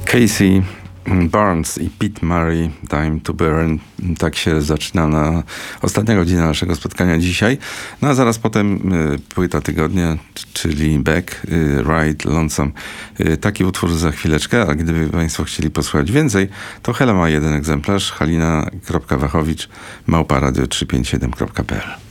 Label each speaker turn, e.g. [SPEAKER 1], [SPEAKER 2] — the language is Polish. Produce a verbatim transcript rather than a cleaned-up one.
[SPEAKER 1] Casey Barnes i Pete Murray, Time to Burn. Tak się zaczyna na ostatnia godzina naszego spotkania dzisiaj. No a zaraz potem y, płyta tygodnia, czyli Beck, y, Ride, Lonesome. Y, taki utwór za chwileczkę, a gdyby Państwo chcieli posłuchać więcej, to Hela ma jeden egzemplarz, halina kropka wachowicz małpa radio trzysta pięćdziesiąt siedem kropka p l.